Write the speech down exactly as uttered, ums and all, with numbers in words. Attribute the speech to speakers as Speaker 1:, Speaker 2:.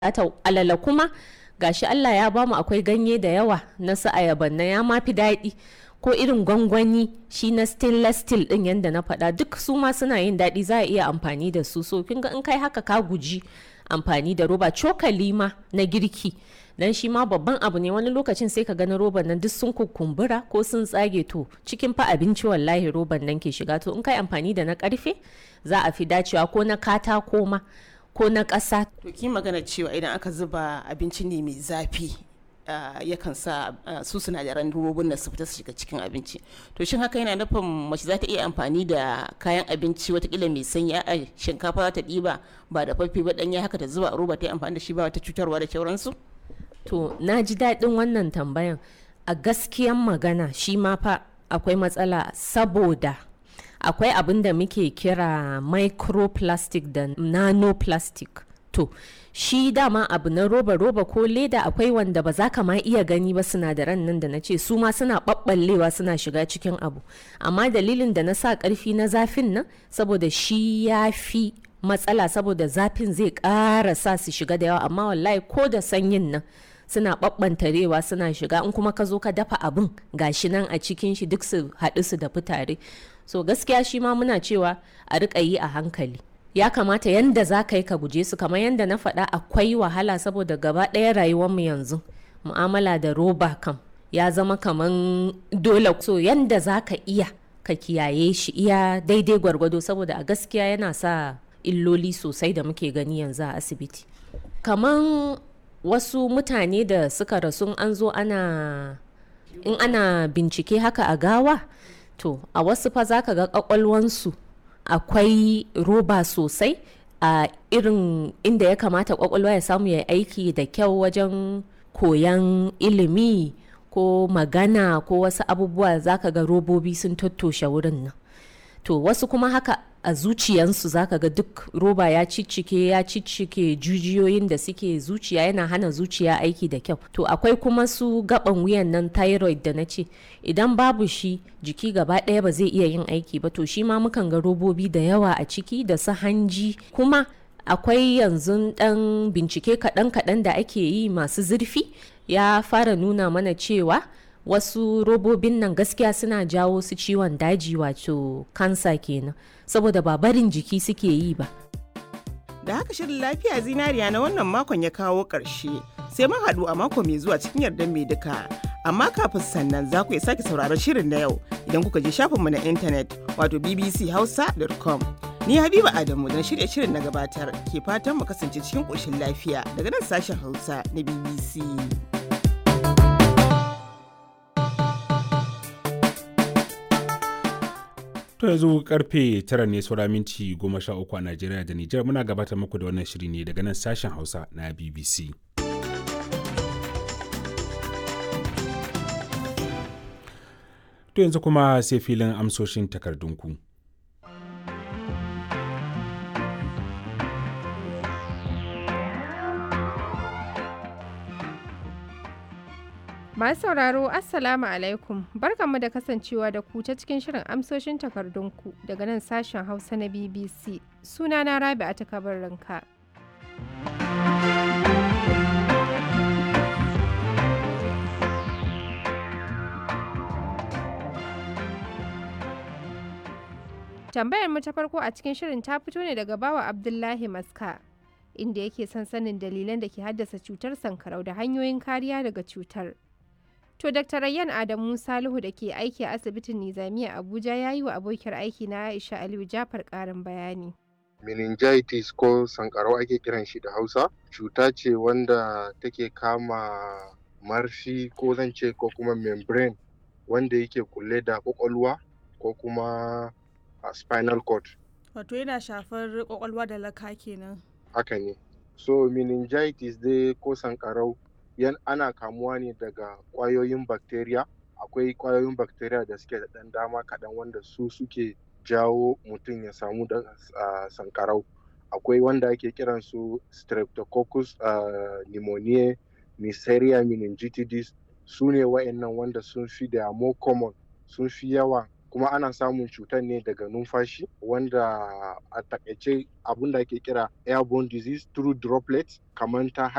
Speaker 1: ta alala kuma gashi Allah ya bamu akwai ganye da yawa na su ayaban na ya mafi daɗi ko irin gwangwani shi na stainless steel din yanda na faɗa duk su ma suna yin daɗi za a iya amfani da su so kin ga in kai haka ka guji amfani da roba. Cokali ma na girki dan shi ma babban abu ne wani lokacin sai ka gani roban nan duk sun kukumbura ko sun tsage to cikin fa abinci wallahi roban nan ke shiga to in kai amfani da na karfe za a fi dacewa ko na katako ma ko na ƙasa.
Speaker 2: To ki magana cewa idan aka zuba abinci ne mai zafi uh, yakan sa uh, su sinadaran robobin da su fita su shiga cikin abinci. To shin haka yana nufin mace za ta iya amfani da kayan abinci watakila mai sanyi a shinkafa za ta ɗiba ba da fafi ba ɗanya haka ta zuba a roba ta yi amfani da shi ba wata cutarwa da sauransu?
Speaker 1: To na ji daɗin wannan tambayan. A gaskiyan magana shi ma fa akwai matsala saboda akwai abin da muke kira microplastic da nanoplastic. To shi dama abu na roba-roba ko leda akwai wanda ba za ka ma iya gani ba sinadaran nan da na ce su ma suna ɓaɓɓallewa suna shiga cikin abu. Amma dalilin da na sa ƙarfi na zafin nan saboda shi ya fi matsala saboda zafin zai ƙara sa su shiga da yawa amma wallahi ko da sanyin nan suna ɓaɓɓantarewa suna shiga in kuma ka zo ka dafa abin gashi nan a cikin shi duk su haɗu su da fitare. So gaskiya shi ma muna cewa a riƙa yi a hankali. Ya kamata yanda za ka yi ka guje su kamar yanda na faɗa akwai wahala saboda gaba ɗaya rayuwarmu yanzu mu'amala da roba kam ya zama kaman dole so yanda za ka iya ka kiyaye shi iya daidai gwargwado saboda a gaskiya yana sa illoli sosai da muke gani yanzu a asibiti. Kaman wasu mutane da suka rasu an zo ana in ana bincike haka a gawa to a wasu fa za ka ga kwakwalwansu akwai roba sosai a irin inda ya kamata kwakwalwa ya samu ya aiki da kyau wajen koyan ilimi ko magana ko wasu abubuwa za ka ga robobi sun tattoshe wurin nan. To wasu kuma haka a zuciyansu zaka ga duk roba ya ciccike ya ciccike jujiyoyin da suke zuciya yana hana zuciya aiki da kyau. To akwai kuma su gaban wuyan nan thyroid da na ce idan babu shi jiki gaba ɗaya ba zai iya yin aiki ba to shi ma mukan ga robobi da yawa a ciki da su hanji kuma akwai yanzu ɗan bincike kaɗan-kaɗan da ake yi masu zurfi ya fara nuna mana cewa wasu robobin nan gaskiya suna jawo su ciwon daji wato kansa kenan saboda ba barin jiki suke yi ba.
Speaker 2: Da haka shirin lafiya zinariya na wannan makon ya kawo ƙarshe sai mun haɗu a mako mai zuwa cikin yardar mai duka. Amma kafin sannan za ku iya sake sauraron shirin na yau idan kuka je shafinmu na intanet wato b b c hausa dot com. Ni Habiba Adamu don shirya shirin na gabatar ke fatan mu kasance cikin ƙoshin lafiya daga nan sashen Hausa na B B C.
Speaker 3: To yanzu karfe tara ne saura minti goma sha uku a Najeriya da Nijar muna gabatar muku da wannan shiri ne daga nan sashen Hausa na B B C. To yanzu kuma sai filin amsoshin takardunku.
Speaker 4: Masu sauraro Assalamu alaikum barkanmu da kasancewa da ku ta cikin shirin amsoshin takardunku daga nan sashen Hausa na B B C sunana Rabi'a ta ranka. Tambayar mu ta farko a cikin shirin ta fito ne daga bawa Abdullahi Maska inda yake son sanin dalilan da ke haddasa cutar sankarau da hanyoyin kariya daga cutar. To Dakta Rayyan Adamu Salihu da ke aiki a asibitin Nizamiya Abuja ya yi wa abokiyar aiki na Aisha Aliyu Jafar ƙarin bayani.
Speaker 5: Meningitis ko sankarau ake kiran shi da Hausa, cuta ce wanda take kama marfi ko zan ce ko kuma membrane wanda yake kulle da kwakwalwa ko kuma a spinal cord.
Speaker 6: Wato yana shafar kwakwalwa da laka kenan.
Speaker 5: Haka ne. So meningitis dai ko sankarau yan ana kamuwa ne daga ƙwayoyin bacteria. Akwai ƙwayoyin bacteria da suke da ɗan dama kaɗan wanda su suke jawo mutum ya samu da uh, sankarau. Akwai wanda ake kiran su streptococcus uh, pneumoniae, Neisseria meningitidis, su ne wa'annan wanda sun fi da more common, sun fi yawa kuma ana samun cutar ne daga numfashi wanda a takaice abin da ake kira airborne disease through droplets kamar ta